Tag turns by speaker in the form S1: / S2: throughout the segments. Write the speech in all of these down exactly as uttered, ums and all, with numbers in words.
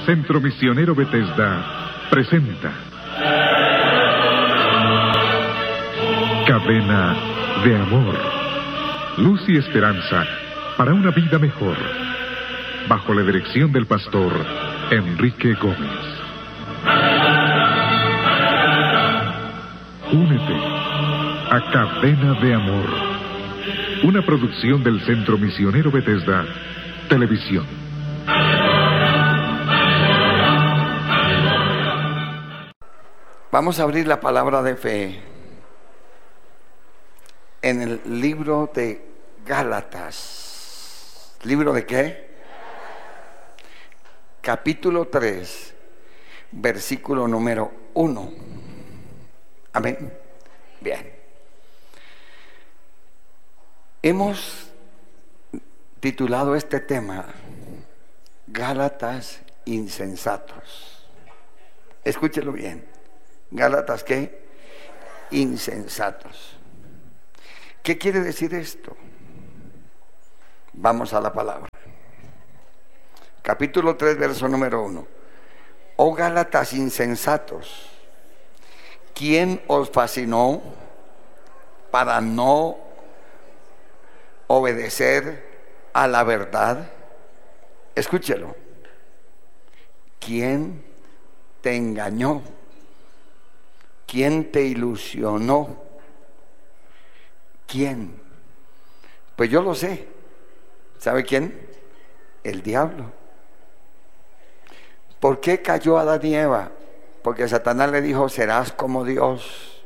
S1: Centro Misionero Bethesda presenta Cadena de Amor, luz y esperanza para una vida mejor, bajo la dirección del pastor Enrique Gómez. Únete a Cadena de Amor, una producción del Centro Misionero Bethesda Televisión.
S2: Vamos a abrir la palabra de fe en el libro de Gálatas. ¿Libro de qué? Capítulo tres, versículo número uno. Amén. Bien. Hemos titulado este tema Gálatas insensatos. Escúchelo bien. Gálatas, ¿qué? Insensatos. ¿Qué quiere decir esto? Vamos a la palabra. Capítulo tres, verso número uno. Oh Gálatas insensatos, ¿quién os fascinó para no obedecer a la verdad? Escúchelo. ¿Quién te engañó? ¿Quién te ilusionó? ¿Quién? Pues yo lo sé. ¿Sabe quién? El diablo. ¿Por qué cayó Adán y Eva? Porque Satanás le dijo, serás como Dios.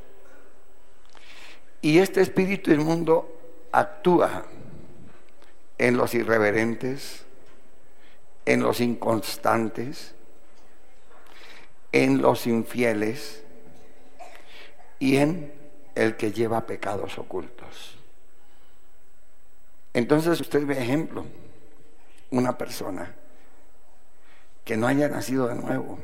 S2: Y este espíritu inmundo actúa en los irreverentes, en los inconstantes, en los infieles y en el que lleva pecados ocultos. Entonces usted ve ejemplo, una persona que no haya nacido de nuevo,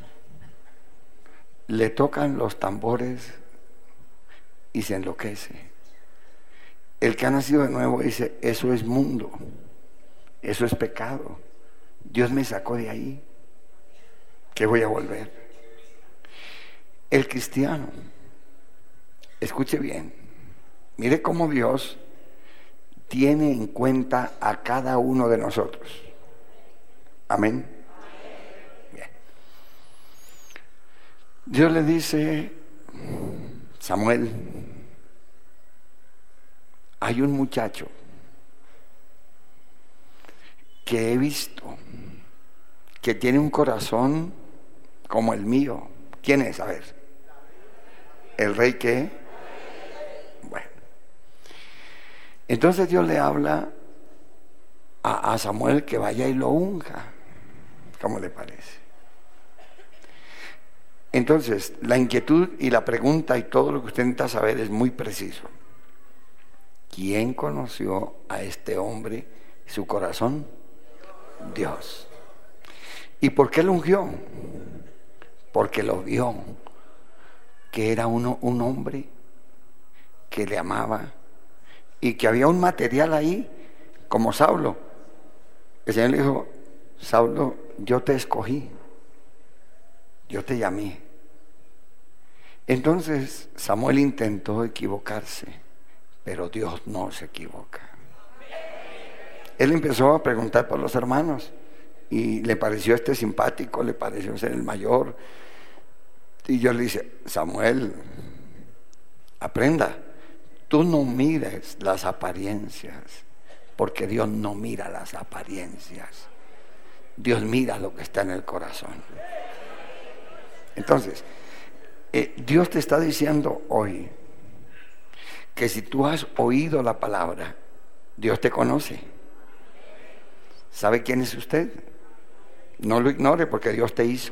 S2: le tocan los tambores y se enloquece. El que ha nacido de nuevo dice, eso es mundo, eso es pecado, Dios me sacó de ahí, ¿qué voy a volver? El cristiano, escuche bien, mire cómo Dios tiene en cuenta a cada uno de nosotros. Amén. Bien. Dios le dice, Samuel, hay un muchacho que he visto que tiene un corazón como el mío. ¿Quién es? A ver. ¿El rey qué? Bueno. Entonces Dios le habla a, a Samuel que vaya y lo unja. ¿Cómo le parece? Entonces, la inquietud y la pregunta y todo lo que usted necesita saber es muy preciso. ¿Quién conoció a este hombre su corazón? Dios. ¿Y por qué lo ungió? Porque lo vio, que era uno, un hombre que le amaba y que había un material ahí, como Saulo. El Señor le dijo, Saulo, yo te escogí, yo te llamé. Entonces Samuel intentó equivocarse, pero Dios no se equivoca. Él empezó a preguntar por los hermanos y le pareció este simpático, le pareció ser el mayor. Y yo le dije, Samuel, aprenda, tú no mires las apariencias, porque Dios no mira las apariencias. Dios mira lo que está en el corazón. Entonces, eh, Dios te está diciendo hoy que si tú has oído la palabra, Dios te conoce. ¿Sabe quién es usted? No lo ignore, porque Dios te hizo.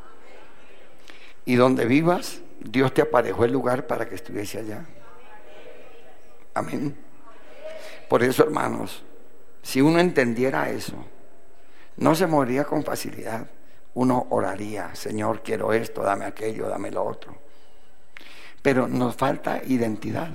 S2: Y donde vivas, Dios te aparejó el lugar para que estuviese allá. Amén. Por eso, hermanos, si uno entendiera eso, no se moriría con facilidad. Uno oraría, Señor, quiero esto, dame aquello, dame lo otro. Pero nos falta identidad.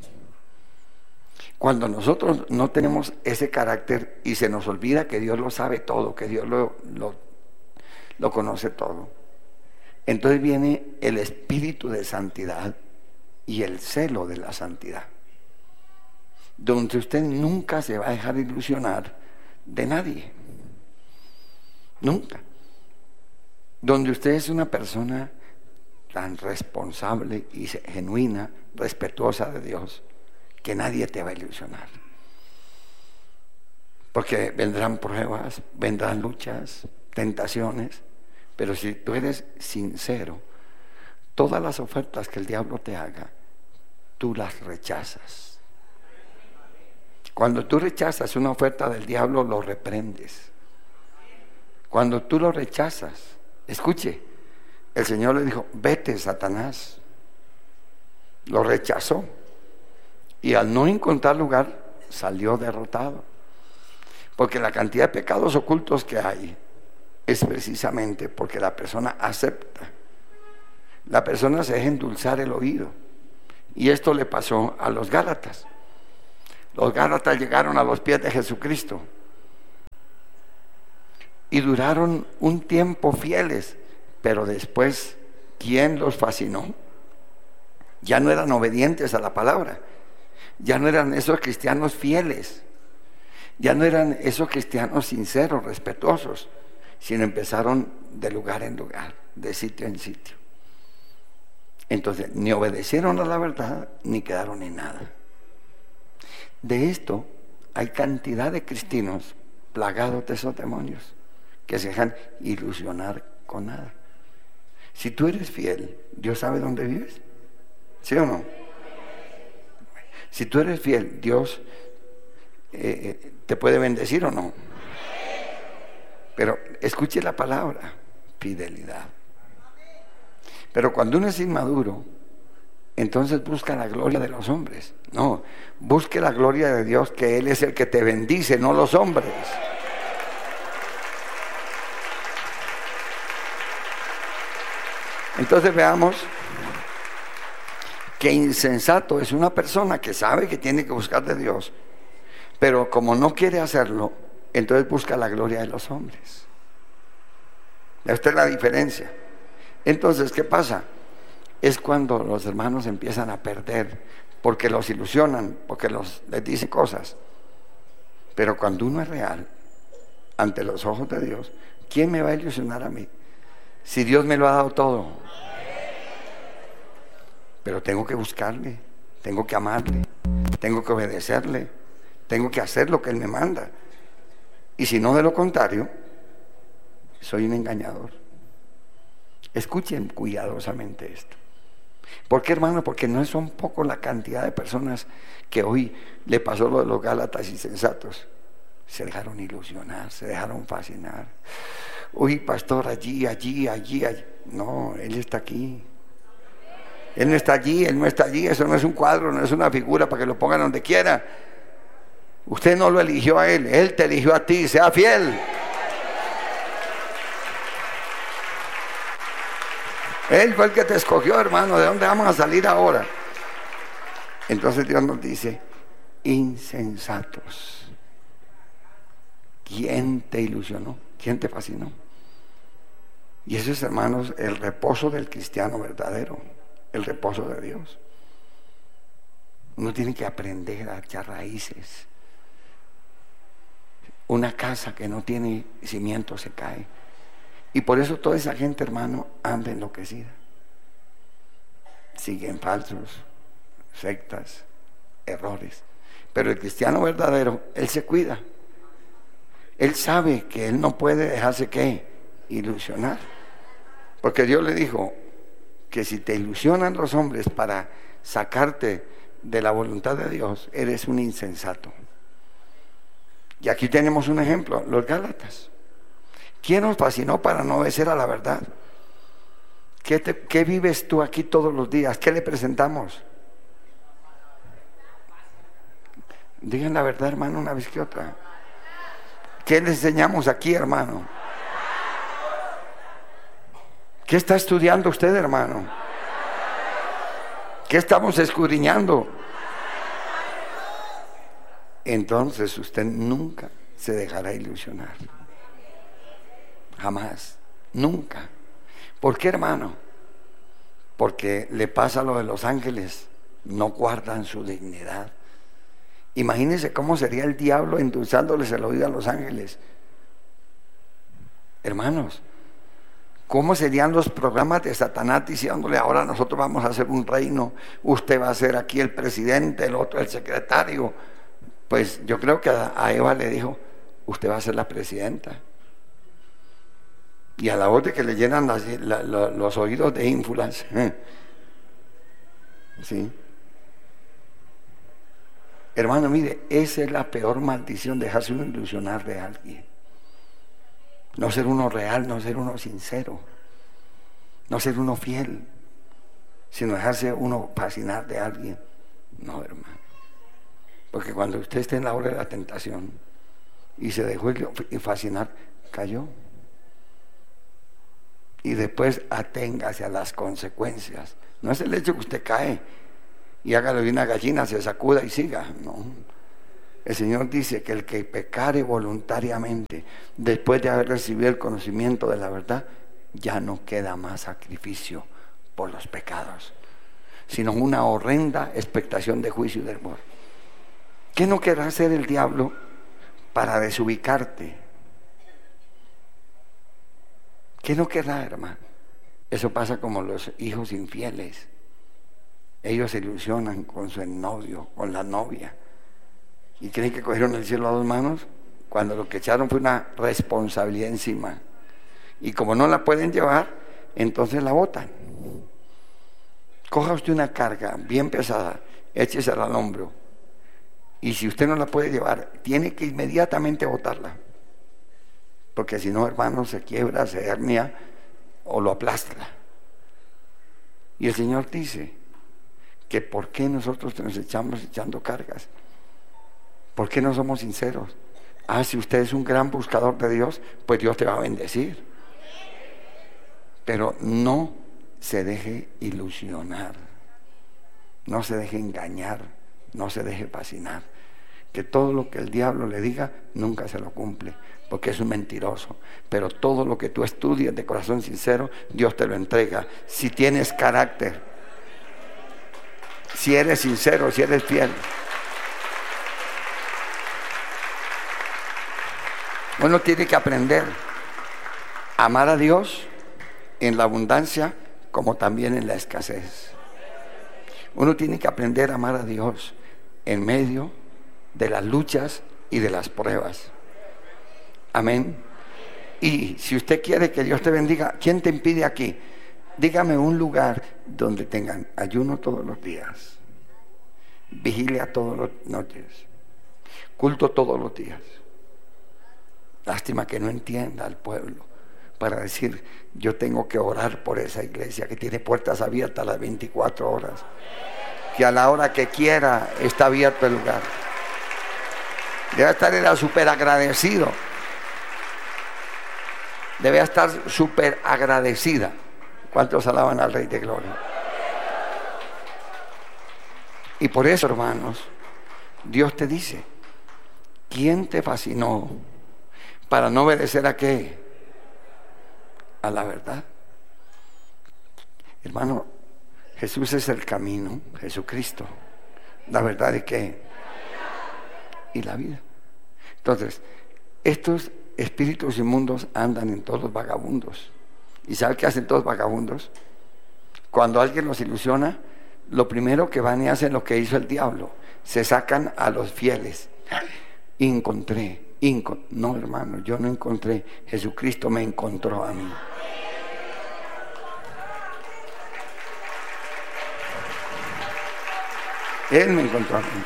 S2: Cuando nosotros no tenemos ese carácter y se nos olvida que Dios lo sabe todo, que Dios lo, lo, lo conoce todo. Entonces viene el espíritu de santidad y el celo de la santidad, donde usted nunca se va a dejar ilusionar de nadie, nunca. Donde usted es una persona tan responsable y genuina, respetuosa de Dios, que nadie te va a ilusionar. Porque vendrán pruebas, vendrán luchas, tentaciones, pero si tú eres sincero, todas las ofertas que el diablo te haga, tú las rechazas. Cuando tú rechazas una oferta del diablo, lo reprendes. Cuando tú lo rechazas, escuche, el Señor le dijo, vete, Satanás. Lo rechazó y al no encontrar lugar salió derrotado, porque la cantidad de pecados ocultos que hay es precisamente porque la persona acepta, la persona se deja endulzar el oído. Y esto le pasó a los Gálatas. Los Gálatas llegaron a los pies de Jesucristo y duraron un tiempo fieles, pero después, ¿quién los fascinó? Ya no eran obedientes a la palabra, ya no eran esos cristianos fieles, ya no eran esos cristianos sinceros, respetuosos, sino empezaron de lugar en lugar, de sitio en sitio. Entonces, ni obedecieron a la verdad, ni quedaron en nada. De esto hay cantidad de cristianos plagados de esos demonios que se dejan ilusionar con nada. Si tú eres fiel, ¿Dios sabe dónde vives? ¿Sí o no? Si tú eres fiel, ¿Dios eh, te puede bendecir o no? Pero escuche la palabra, fidelidad. Pero cuando uno es inmaduro, entonces busca la gloria de los hombres. No, busque la gloria de Dios, que Él es el que te bendice, no los hombres. Entonces veamos que insensato es una persona que sabe que tiene que buscar de Dios, pero como no quiere hacerlo, entonces busca la gloria de los hombres. Esta es la diferencia. Entonces, ¿qué pasa? Es cuando los hermanos empiezan a perder, porque los ilusionan, porque los, les dicen cosas. Pero cuando uno es real, ante los ojos de Dios, ¿quién me va a ilusionar a mí? Si Dios me lo ha dado todo. Pero tengo que buscarle, tengo que amarle, tengo que obedecerle, tengo que hacer lo que Él me manda. Y si no, de lo contrario, soy un engañador. Escuchen cuidadosamente esto. ¿Por qué, hermano? Porque no son poco la cantidad de personas que hoy le pasó lo de los Gálatas insensatos. Se dejaron ilusionar, se dejaron fascinar. Uy, pastor, allí, allí, allí, allí. No, Él está aquí. Él no está allí, Él no está allí. Eso no es un cuadro, no es una figura para que lo pongan donde quiera. Usted no lo eligió a Él, Él te eligió a ti. Sea fiel. Él fue el que te escogió, hermano. ¿De dónde vamos a salir ahora? Entonces Dios nos dice, insensatos. ¿Quién te ilusionó? ¿Quién te fascinó? Y eso es, hermanos, el reposo del cristiano verdadero, el reposo de Dios. Uno tiene que aprender a echar raíces. Una casa que no tiene cimiento se cae. Y por eso toda esa gente, hermano, anda enloquecida. Siguen falsos, sectas, errores. Pero el cristiano verdadero, él se cuida. Él sabe que él no puede dejarse, ¿qué? Ilusionar. Porque Dios le dijo que si te ilusionan los hombres para sacarte de la voluntad de Dios, eres un insensato. Y aquí tenemos un ejemplo, los Gálatas. ¿Quién nos fascinó para no obedecer a la verdad? ¿Qué, te, ¿Qué vives tú aquí todos los días? ¿Qué le presentamos? Digan la verdad, hermano, una vez que otra. ¿Qué le enseñamos aquí, hermano? ¿Qué está estudiando usted, hermano? ¿Qué estamos escudriñando? Entonces usted nunca se dejará ilusionar. Jamás. Nunca. ¿Por qué, hermano? Porque le pasa lo de los ángeles, no guardan su dignidad. Imagínense cómo sería el diablo endulzándoles el oído a los ángeles. Hermanos, ¿cómo serían los programas de Satanás diciéndole ahora nosotros vamos a hacer un reino, usted va a ser aquí el presidente, el otro el secretario? Pues yo creo que a Eva le dijo, usted va a ser la presidenta. Y a la hora que le llenan las, la, la, los oídos de ínfulas, ¿sí? Hermano, mire, esa es la peor maldición, dejarse uno ilusionar de alguien. No ser uno real, no ser uno sincero, no ser uno fiel, sino dejarse uno fascinar de alguien. No, hermano. Porque cuando usted esté en la hora de la tentación y se dejó fascinar, cayó. Y después aténgase a las consecuencias. No es el hecho que usted cae y hágalo de una gallina, se sacuda y siga. No. El Señor dice que el que pecare voluntariamente después de haber recibido el conocimiento de la verdad, ya no queda más sacrificio por los pecados, sino una horrenda expectación de juicio y de amor. ¿Qué no querrá hacer el diablo para desubicarte? ¿Qué no querrá, hermano? Eso pasa como los hijos infieles. Ellos se ilusionan con su novio, con la novia, y creen que cogieron el cielo a dos manos, cuando lo que echaron fue una responsabilidad encima. Y como no la pueden llevar, entonces la botan. Coja usted una carga bien pesada, échesela al hombro, y si usted no la puede llevar, tiene que inmediatamente botarla, porque si no, hermano, se quiebra, se hernia o lo aplasta. Y el Señor dice que por qué nosotros nos echamos echando cargas. ¿Por qué no somos sinceros? Ah, si usted es un gran buscador de Dios, pues Dios te va a bendecir. Pero no se deje ilusionar, no se deje engañar, no se deje fascinar. Que todo lo que el diablo le diga nunca se lo cumple, porque es un mentiroso. Pero todo lo que tú estudias de corazón sincero, Dios te lo entrega. Si tienes carácter, si eres sincero, si eres fiel. Uno tiene que aprender a amar a Dios en la abundancia como también en la escasez. Uno tiene que aprender a amar a Dios en medio de las luchas y de las pruebas. Amén. Y si usted quiere que Dios te bendiga, ¿quién te impide aquí? Dígame un lugar donde tengan ayuno todos los días, vigilia todas las noches, culto todos los días. Lástima que no entienda al pueblo para decir, yo tengo que orar por esa iglesia que tiene puertas abiertas las veinticuatro horas, que a la hora que quiera está abierto el lugar. Debe estar era súper agradecido, debe estar súper agradecida. ¿Cuántos alaban al Rey de Gloria? Y por eso, hermanos, Dios te dice, ¿quién te fascinó para no obedecer a qué? A la verdad. Hermano, Jesús es el camino, Jesucristo. ¿La verdad de qué? Y la vida. Entonces, estos espíritus inmundos andan en todos los vagabundos. ¿Y sabe qué hacen todos vagabundos? Cuando alguien los ilusiona, lo primero que van y hacen lo que hizo el diablo, se sacan a los fieles. Encontré, enco- no, hermano, yo no encontré, Jesucristo me encontró a mí. Él me encontró a mí.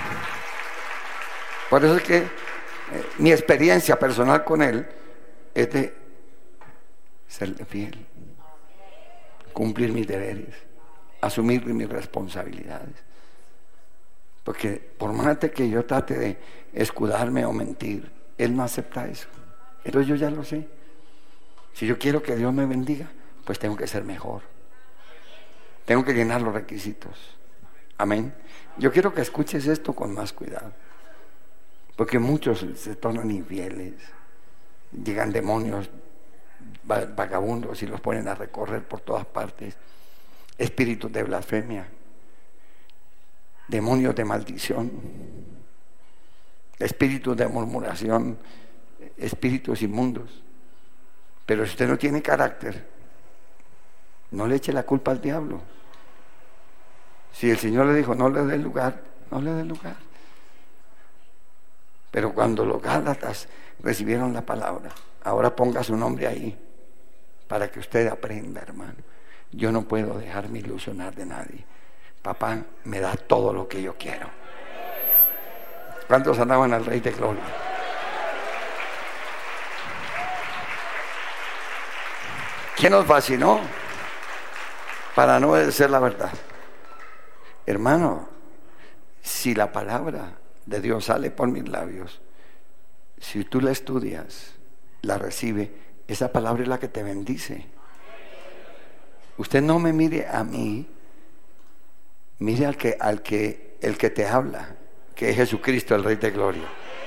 S2: Por eso es que eh, mi experiencia personal con Él es de serle fiel, cumplir mis deberes, asumir mis responsabilidades. Porque por más que yo trate de escudarme o mentir, Él no acepta eso. Entonces yo ya lo sé. Si yo quiero que Dios me bendiga, pues tengo que ser mejor. Tengo que llenar los requisitos. Amén. Yo quiero que escuches esto con más cuidado, porque muchos se tornan infieles, llegan demonios vagabundos y los ponen a recorrer por todas partes. Espíritus de blasfemia, demonios de maldición, espíritus de murmuración, espíritus inmundos. Pero si usted no tiene carácter, no le eche la culpa al diablo. Si el Señor le dijo no le dé lugar, no le dé lugar. Pero cuando los Gálatas recibieron la palabra, ahora ponga su nombre ahí para que usted aprenda, hermano. Yo no puedo dejarme ilusionar de nadie. Papá me da todo lo que yo quiero. ¿Cuántos alaban al Rey de Gloria? ¿Quién nos fascinó? Para no obedecer la verdad. Hermano, si la palabra de Dios sale por mis labios, si tú la estudias, la recibe, esa palabra es la que te bendice. Usted no me mire a mí, mire al que, al que, el que te habla, que es Jesucristo, el Rey de Gloria.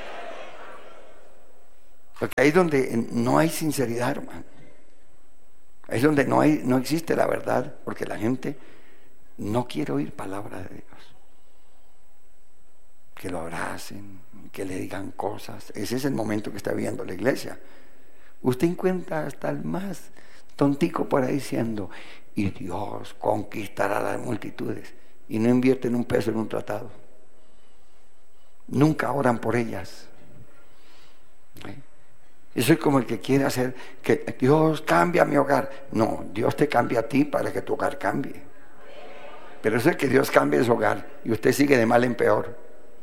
S2: Porque ahí es donde no hay sinceridad, hermano. Ahí es donde no hay, no existe la verdad, porque la gente no quiere oír palabra de Dios. Que lo abracen, que le digan cosas. Ese es el momento que está viviendo la iglesia. Usted encuentra hasta el más tontico por ahí diciendo, y Dios conquistará las multitudes, y no invierten un peso en un tratado. Nunca oran por ellas. ¿Eh? Eso es como el que quiere hacer que Dios cambia mi hogar. No, Dios te cambia a ti para que tu hogar cambie. Pero eso es que Dios cambie su hogar y usted sigue de mal en peor.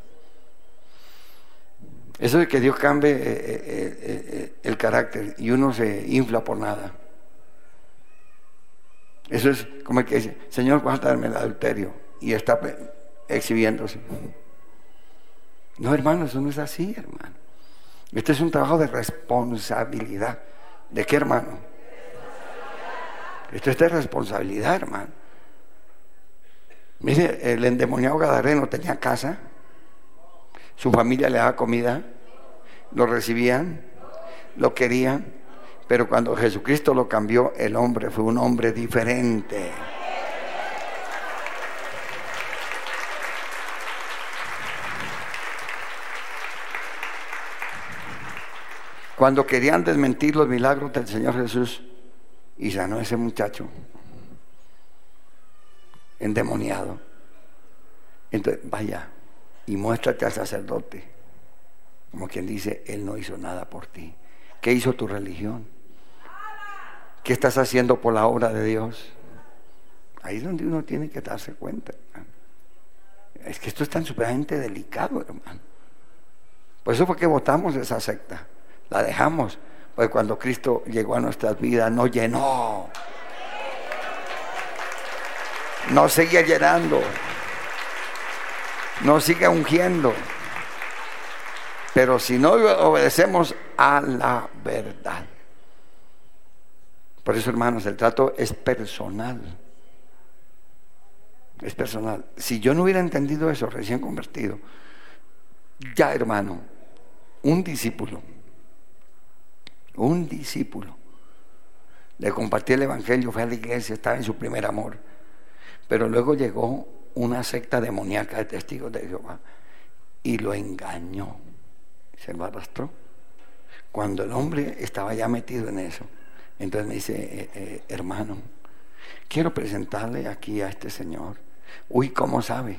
S2: Eso es que Dios cambie eh, eh, eh, el carácter y uno se infla por nada. Eso es como el que dice, Señor, guárdame el adulterio, y está exhibiéndose. No, hermano, eso no es así, hermano. Este es un trabajo de responsabilidad. ¿De qué, hermano? Esto es de responsabilidad, hermano. Mire, el endemoniado gadareno tenía casa, su familia le daba comida, lo recibían, lo querían, pero cuando Jesucristo lo cambió, el hombre fue un hombre diferente. Cuando querían desmentir los milagros del Señor Jesús, y sanó a ese muchacho endemoniado, entonces vaya y muéstrate al sacerdote, como quien dice, él no hizo nada por ti. ¿Qué hizo tu religión? ¿Qué estás haciendo por la obra de Dios? Ahí es donde uno tiene que darse cuenta, hermano. Es que esto es tan superamente delicado, hermano. Por eso fue que votamos esa secta, la dejamos, pues cuando Cristo llegó a nuestras vidas nos llenó, nos sigue llenando, nos sigue ungiendo. Pero si no obedecemos a la verdad. Por eso, hermanos, el trato es personal. Es personal. Si yo no hubiera entendido eso recién convertido, ya, hermano, un discípulo, un discípulo, le compartí el evangelio, fue a la iglesia, estaba en su primer amor, pero luego llegó una secta demoníaca de testigos de Jehová y lo engañó, se lo arrastró. Cuando el hombre estaba ya metido en eso, entonces me dice, eh, eh, hermano, quiero presentarle aquí a este señor. Uy, ¿cómo sabe?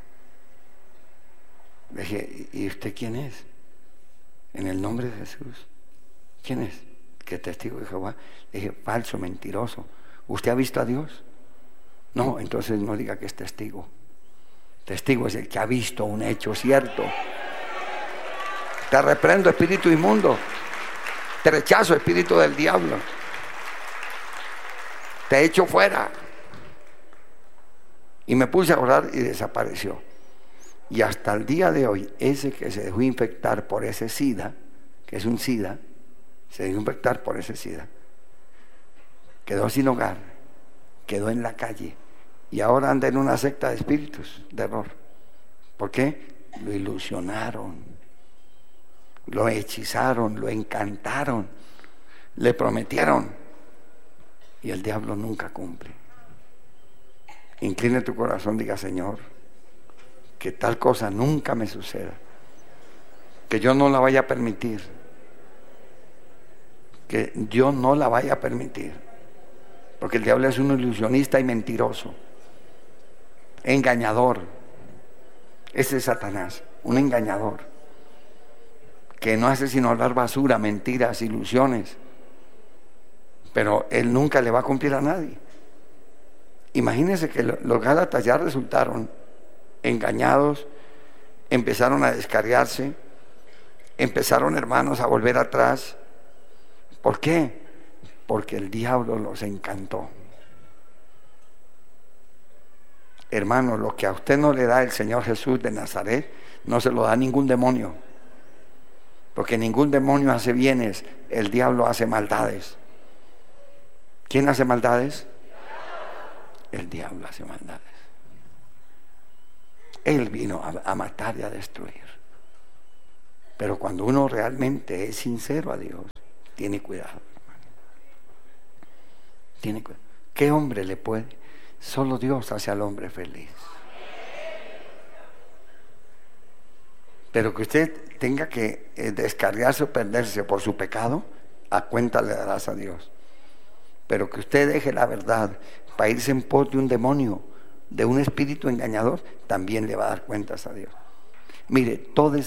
S2: Le dije, ¿y usted quién es? En el nombre de Jesús. ¿Quién es? ¿Qué testigo de Jehová? Le dije, falso, mentiroso. ¿Usted ha visto a Dios? No, entonces no diga que es testigo. Testigo es el que ha visto un hecho cierto. Te reprendo, espíritu inmundo. Te rechazo, espíritu del diablo. Te echo fuera. Y me puse a orar y desapareció. Y hasta el día de hoy, ese que se dejó infectar por ese SIDA, que es un SIDA, se dejó infectar por ese SIDA, quedó sin hogar, quedó en la calle y ahora anda en una secta de espíritus de error. ¿Por qué? Lo ilusionaron, lo hechizaron, lo encantaron, le prometieron y el diablo nunca cumple. Incline tu corazón, diga: Señor, que tal cosa nunca me suceda, que yo no la vaya a permitir, que yo no la vaya a permitir, porque el diablo es un ilusionista y mentiroso, engañador. Ese es Satanás, un engañador que no hace sino hablar basura, mentiras, ilusiones, pero él nunca le va a cumplir a nadie. Imagínense que los Gálatas ya resultaron engañados, empezaron a descarriarse, empezaron, hermanos, a volver atrás. ¿Por qué? Porque el diablo los encantó. Hermano, lo que a usted no le da el Señor Jesús de Nazaret, no se lo da ningún demonio, porque ningún demonio hace bienes, el diablo hace maldades. ¿Quién hace maldades? El diablo hace maldades. Él vino a, a matar y a destruir. Pero cuando uno realmente es sincero a Dios, tiene cuidado. Tiene cuidado. ¿Qué hombre le puede? Solo Dios hace al hombre feliz. Pero que usted tenga que descargarse o perderse por su pecado, a cuenta le darás a Dios. Pero que usted deje la verdad para irse en pos de un demonio, de un espíritu engañador, también le va a dar cuentas a Dios. Mire, todo es